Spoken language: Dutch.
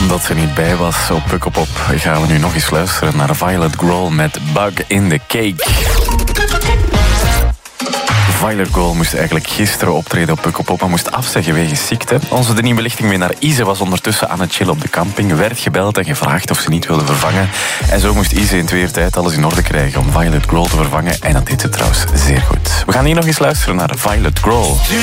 Omdat ze niet bij was op Pukkelpop, gaan we nu nog eens luisteren naar Violet Grohl met Bug in the Cake. Violet Grohl moest eigenlijk gisteren optreden op Pukkelpop, maar moest afzeggen wegens ziekte. Onze de nieuwe lichting mee naar Ise was ondertussen aan het chillen op de camping, werd gebeld en gevraagd of ze niet wilde vervangen. En zo moest Ise in 2 uur tijd alles in orde krijgen om Violet Grohl te vervangen. En dat deed ze trouwens zeer goed. We gaan hier nog eens luisteren naar Violet Grohl.